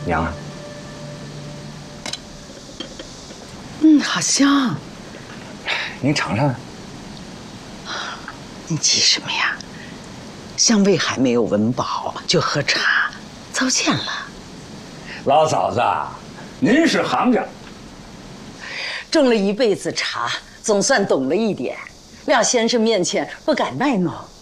娘啊， 好香。 您尝尝。 你急什么呀？香味还没有闻饱就喝茶，糟践了。 老嫂子，您是行家， 种了一辈子茶，总算懂了一点。廖先生面前不敢卖弄。